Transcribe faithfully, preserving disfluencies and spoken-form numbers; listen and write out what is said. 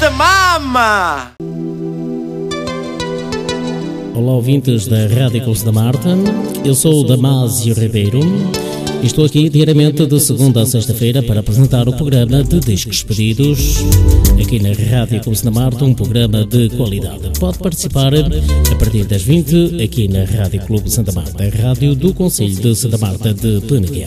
grande mama! Olá, ouvintes da Rádio Clube da Marta. Eu sou o Damásio Ribeiro e estou aqui diariamente de segunda a sexta-feira para apresentar o programa de discos pedidos aqui na Rádio Clube da Marta, um programa de qualidade. Pode participar a partir das vinte aqui na Rádio Clube Santa Marta, a rádio do Concelho de Santa Marta de Peneguer.